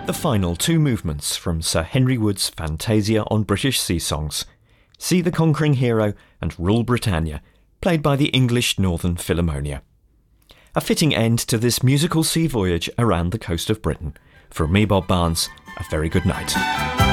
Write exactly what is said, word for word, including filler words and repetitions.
The final two movements from Sir Henry Wood's Fantasia on British Sea Songs. See the Conquering Hero and Rule Britannia, played by the English Northern Philharmonia. A fitting end to this musical sea voyage around the coast of Britain. From me, Bob Barnes, a very good night.